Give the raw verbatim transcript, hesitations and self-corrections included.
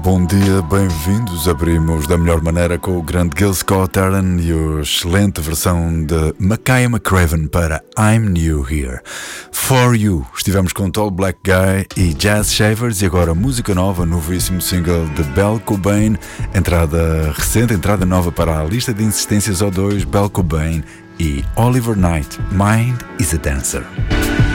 Bom dia, bem-vindos. Abrimos da melhor maneira com o grande Gil Scott-Heron e a excelente versão de Makaya McCraven para I'm New Here. For You, estivemos com Tall Black Guy e Jazz Shavers e agora música nova, novíssimo single de Bell Cobain, entrada recente, entrada nova para a lista de insistências O dois, Bell Cobain e Oliver Knight, Mind is a Dancer.